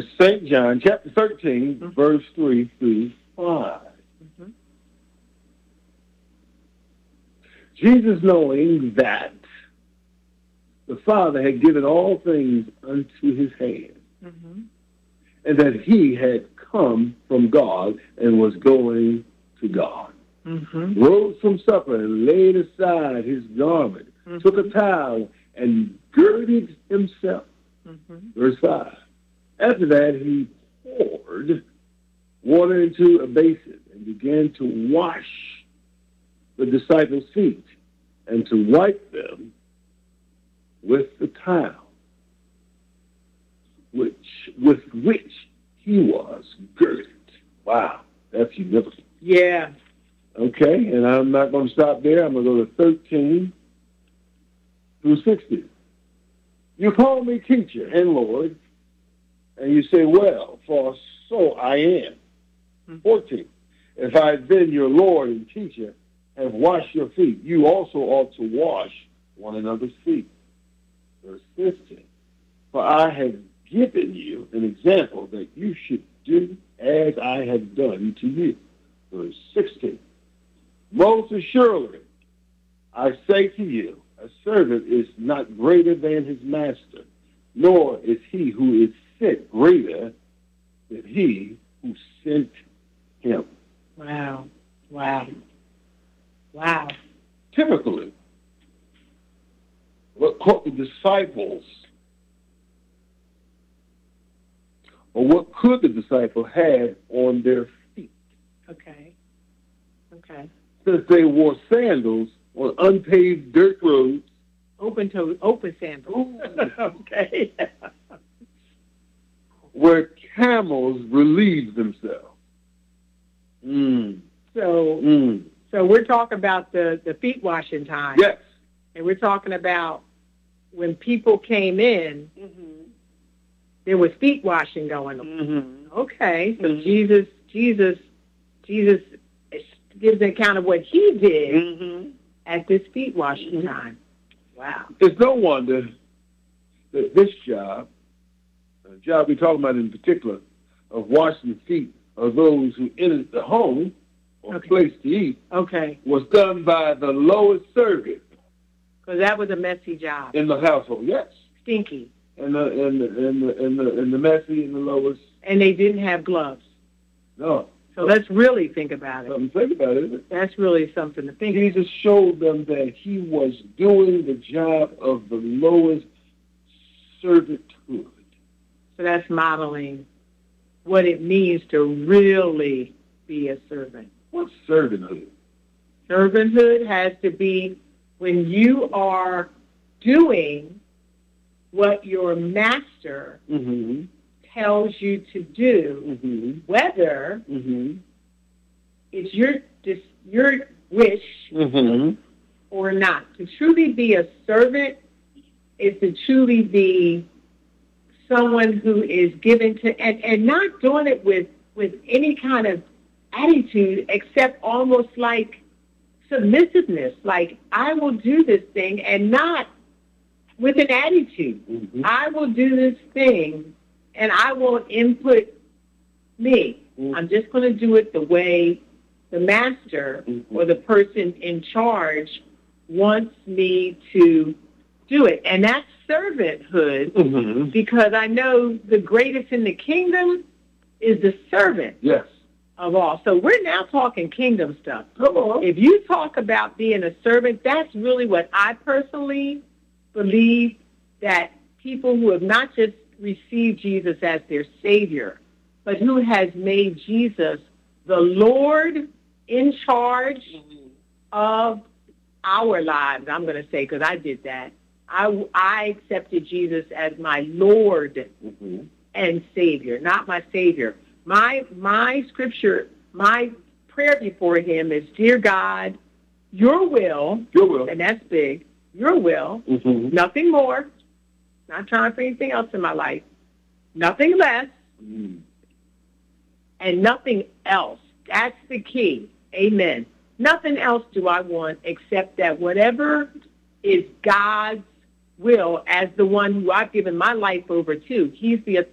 It's St. John, chapter 13, verse 3 through 5. Jesus, knowing that the Father had given all things unto his hand, and that he had come from God and was going to God, rose from supper and laid aside his garment, took a towel and girded himself. Verse 5. After that, he poured water into a basin and began to wash the disciples' feet and to wipe them with the towel with which he was girded. Wow, that's humility. Yeah. Okay, and I'm not going to stop there. I'm going to go to 13 through 16. You call me teacher and Lord, and you say, well, for so I am. 14. If I then, your Lord and teacher, have washed your feet, you also ought to wash one another's feet. Verse 15. For I have given you an example that you should do as I have done to you. Verse 16. Most assuredly, I say to you, a servant is not greater than his master, nor is he who is sent greater than he who sent him. Wow. Typically, what caught the disciples, or what could the disciple have on their feet? Okay. Since they wore sandals on unpaved dirt roads. Open sandals. Okay. Where camels relieve themselves. So we're talking about the feet washing time. Yes. And we're talking about when people came in, there was feet washing going on. Okay. So Jesus gives an account of what he did at this feet washing time. Wow. It's no wonder that this job, the job we're talking about in particular, of washing the feet of those who entered the home or place to eat, was done by the lowest servant. Because that was a messy job. In the household, yes. Stinky. And the messy and the lowest. And they didn't have gloves. No. So let's really think about it. Something to think about it, isn't it? That's really something to think about. Jesus showed them that he was doing the job of the lowest servanthood. So that's modeling what it means to really be a servant. What's servanthood? Servanthood has to be when you are doing what your master tells you to do, whether it's your wish or not. To truly be a servant is to truly be someone who is given to, and not doing it with any kind of attitude except almost like submissiveness, like I will do this thing, and not with an attitude. I will do this thing and I won't input me. I'm just going to do it the way the master or the person in charge wants me to do it. And that's servanthood, because I know the greatest in the kingdom is the servant of all. So we're now talking kingdom stuff. Come on. If you talk about being a servant, that's really what I personally believe, that people who have not just received Jesus as their Savior, but who has made Jesus the Lord in charge of our lives, I'm going to say, because I did that. I accepted Jesus as my Lord and Savior, not my Savior. My scripture, my prayer before him is, dear God, your will, and that's big, your will, nothing more, not trying for anything else in my life, nothing less, and nothing else. That's the key. Amen. Nothing else do I want except that whatever is God's will, as the one who I've given my life over to. He's the